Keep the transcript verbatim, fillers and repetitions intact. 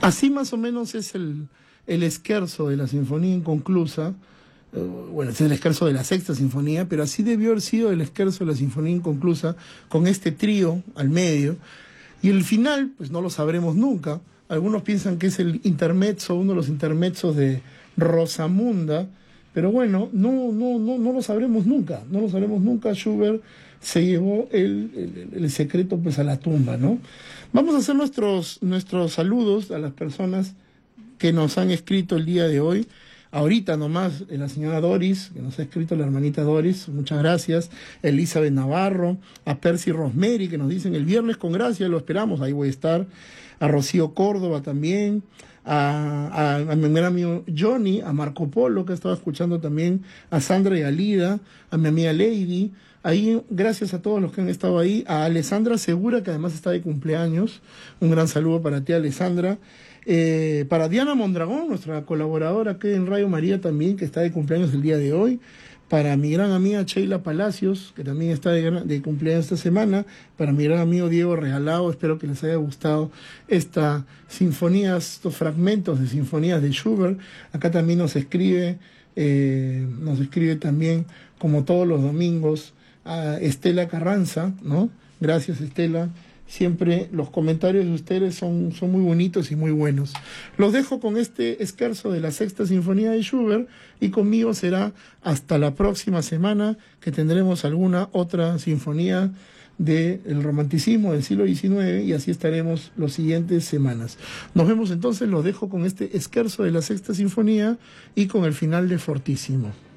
Así más o menos es el, el scherzo de la Sinfonía Inconclusa. Bueno, este es el scherzo de la Sexta Sinfonía, pero así debió haber sido el scherzo de la Sinfonía Inconclusa, con este trío al medio. Y el final, pues no lo sabremos nunca. Algunos piensan que es el intermezzo, uno de los intermezzos de Rosamunda, pero bueno, no, no, no, no lo sabremos nunca, no lo sabremos nunca. Schubert se llevó el, el, el secreto pues a la tumba, ¿no? Vamos a hacer nuestros, nuestros saludos a las personas que nos han escrito el día de hoy. Ahorita nomás, la señora Doris, que nos ha escrito la hermanita Doris, muchas gracias. Elizabeth Navarro, a Percy Rosemary, que nos dicen el viernes con gracia, lo esperamos, ahí voy a estar. A Rocío Córdoba también, a, a, a mi gran amigo Johnny, a Marco Polo, que ha estado escuchando también, a Sandra y a Lida, a mi amiga Lady. Ahí, gracias a todos los que han estado ahí, a Alessandra Segura, que además está de cumpleaños. Un gran saludo para ti, Alessandra. Eh, para Diana Mondragón, nuestra colaboradora aquí en Radio María también, que está de cumpleaños el día de hoy. Para mi gran amiga Sheila Palacios, que también está de, de cumpleaños esta semana. Para mi gran amigo Diego Regalado, espero que les haya gustado esta sinfonía, estos fragmentos de sinfonías de Schubert. Acá también nos escribe, eh, nos escribe también, como todos los domingos, a Estela Carranza, ¿no? Gracias, Estela. Siempre los comentarios de ustedes son, son muy bonitos y muy buenos. Los dejo con este scherzo de la Sexta Sinfonía de Schubert, y conmigo será hasta la próxima semana, que tendremos alguna otra sinfonía del romanticismo del siglo diecinueve, y así estaremos las siguientes semanas. Nos vemos entonces, los dejo con este scherzo de la Sexta Sinfonía y con el final de Fortissimo.